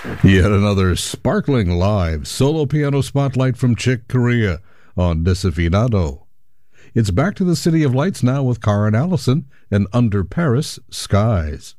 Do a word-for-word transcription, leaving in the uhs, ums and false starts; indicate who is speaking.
Speaker 1: Yet another sparkling live solo piano spotlight from Chick Corea on Desafinado. It's back to the City of Lights now with Karen Allison and Under Paris Skies.